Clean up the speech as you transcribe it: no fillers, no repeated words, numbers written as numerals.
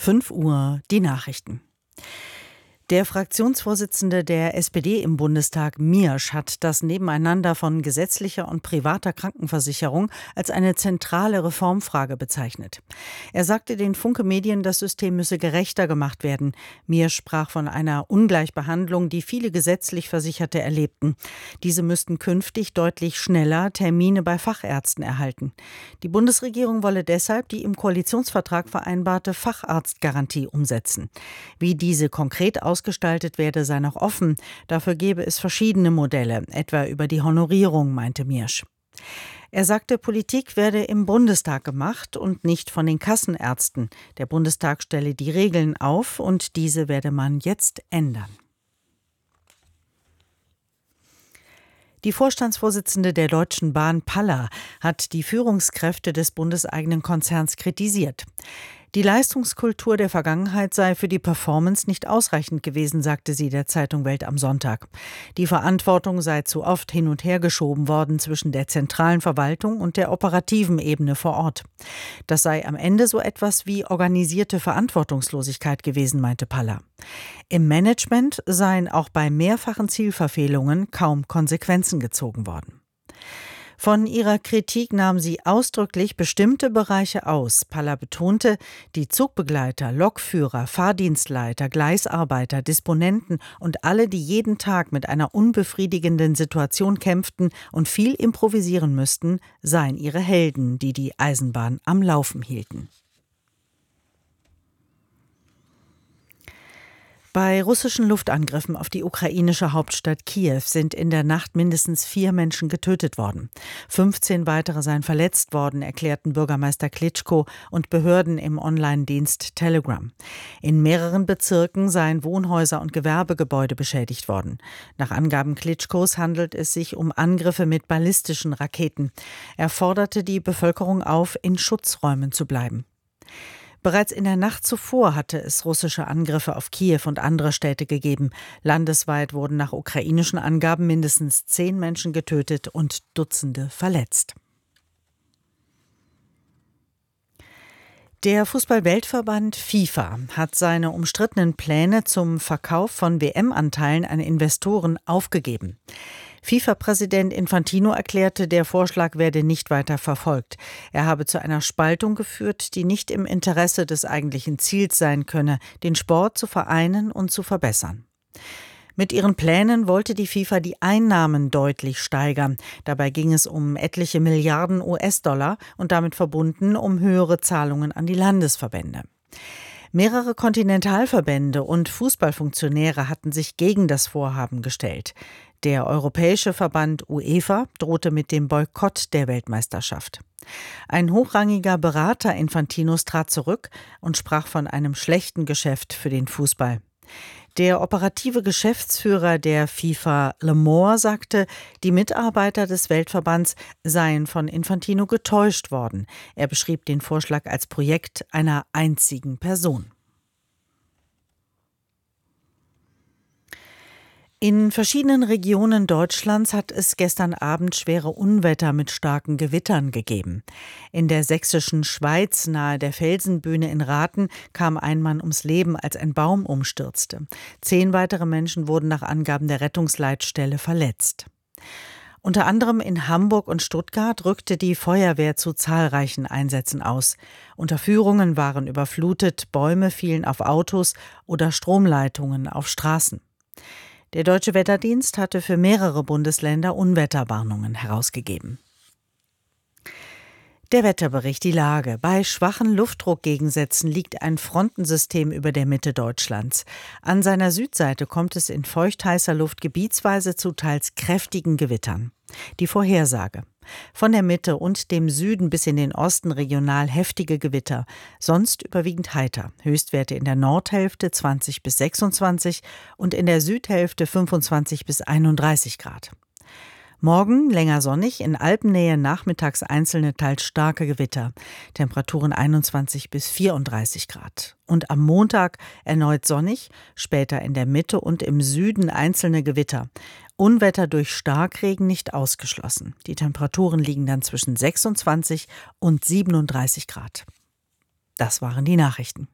5 Uhr die Nachrichten. Der Fraktionsvorsitzende der SPD im Bundestag, Miersch, hat das Nebeneinander von gesetzlicher und privater Krankenversicherung als eine zentrale Reformfrage bezeichnet. Er sagte den Funke-Medien, das System müsse gerechter gemacht werden. Miersch sprach von einer Ungleichbehandlung, die viele gesetzlich Versicherte erlebten. Diese müssten künftig deutlich schneller Termine bei Fachärzten erhalten. Die Bundesregierung wolle deshalb die im Koalitionsvertrag vereinbarte Facharztgarantie umsetzen. Wie diese konkret ausgestaltet werde, sei noch offen. Dafür gebe es verschiedene Modelle, etwa über die Honorierung, meinte Miersch. Er sagte, Politik werde im Bundestag gemacht und nicht von den Kassenärzten. Der Bundestag stelle die Regeln auf und diese werde man jetzt ändern. Die Vorstandsvorsitzende der Deutschen Bahn, Palla, hat die Führungskräfte des bundeseigenen Konzerns kritisiert. Die Leistungskultur der Vergangenheit sei für die Performance nicht ausreichend gewesen, sagte sie der Zeitung Welt am Sonntag. Die Verantwortung sei zu oft hin und her geschoben worden zwischen der zentralen Verwaltung und der operativen Ebene vor Ort. Das sei am Ende so etwas wie organisierte Verantwortungslosigkeit gewesen, meinte Palla. Im Management seien auch bei mehrfachen Zielverfehlungen kaum Konsequenzen gezogen worden. Von ihrer Kritik nahm sie ausdrücklich bestimmte Bereiche aus. Palla betonte, die Zugbegleiter, Lokführer, Fahrdienstleiter, Gleisarbeiter, Disponenten und alle, die jeden Tag mit einer unbefriedigenden Situation kämpften und viel improvisieren müssten, seien ihre Helden, die die Eisenbahn am Laufen hielten. Bei russischen Luftangriffen auf die ukrainische Hauptstadt Kiew sind in der Nacht mindestens 4 Menschen getötet worden. 15 weitere seien verletzt worden, erklärten Bürgermeister Klitschko und Behörden im Online-Dienst Telegram. In mehreren Bezirken seien Wohnhäuser und Gewerbegebäude beschädigt worden. Nach Angaben Klitschkos handelt es sich um Angriffe mit ballistischen Raketen. Er forderte die Bevölkerung auf, in Schutzräumen zu bleiben. Bereits in der Nacht zuvor hatte es russische Angriffe auf Kiew und andere Städte gegeben. Landesweit wurden nach ukrainischen Angaben mindestens 10 Menschen getötet und Dutzende verletzt. Der Fußball-Weltverband FIFA hat seine umstrittenen Pläne zum Verkauf von WM-Anteilen an Investoren aufgegeben. FIFA-Präsident Infantino erklärte, der Vorschlag werde nicht weiter verfolgt. Er habe zu einer Spaltung geführt, die nicht im Interesse des eigentlichen Ziels sein könne, den Sport zu vereinen und zu verbessern. Mit ihren Plänen wollte die FIFA die Einnahmen deutlich steigern. Dabei ging es um etliche Milliarden US-Dollar und damit verbunden um höhere Zahlungen an die Landesverbände. Mehrere Kontinentalverbände und Fußballfunktionäre hatten sich gegen das Vorhaben gestellt. Der europäische Verband UEFA drohte mit dem Boykott der Weltmeisterschaft. Ein hochrangiger Berater Infantinos trat zurück und sprach von einem schlechten Geschäft für den Fußball. Der operative Geschäftsführer der FIFA, Lemore, sagte, die Mitarbeiter des Weltverbands seien von Infantino getäuscht worden. Er beschrieb den Vorschlag als Projekt einer einzigen Person. In verschiedenen Regionen Deutschlands hat es gestern Abend schwere Unwetter mit starken Gewittern gegeben. In der sächsischen Schweiz nahe der Felsenbühne in Rathen kam ein Mann ums Leben, als ein Baum umstürzte. 10 weitere Menschen wurden nach Angaben der Rettungsleitstelle verletzt. Unter anderem in Hamburg und Stuttgart rückte die Feuerwehr zu zahlreichen Einsätzen aus. Unterführungen waren überflutet, Bäume fielen auf Autos oder Stromleitungen auf Straßen. Der Deutsche Wetterdienst hatte für mehrere Bundesländer Unwetterwarnungen herausgegeben. Der Wetterbericht, die Lage. Bei schwachen Luftdruckgegensätzen liegt ein Frontensystem über der Mitte Deutschlands. An seiner Südseite kommt es in feuchtheißer Luft gebietsweise zu teils kräftigen Gewittern. Die Vorhersage. Von der Mitte und dem Süden bis in den Osten regional heftige Gewitter, sonst überwiegend heiter. Höchstwerte in der Nordhälfte 20 bis 26 und in der Südhälfte 25 bis 31 Grad. Morgen länger sonnig, in Alpennähe nachmittags einzelne teils starke Gewitter. Temperaturen 21 bis 34 Grad. Und am Montag erneut sonnig, später in der Mitte und im Süden einzelne Gewitter. Unwetter durch Starkregen nicht ausgeschlossen. Die Temperaturen liegen dann zwischen 26 und 37 Grad. Das waren die Nachrichten.